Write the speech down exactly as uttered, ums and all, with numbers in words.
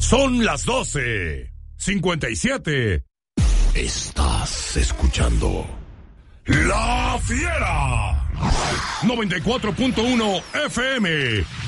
Son las doce cincuenta y siete. Estás escuchando La Fiera noventa y cuatro punto uno F M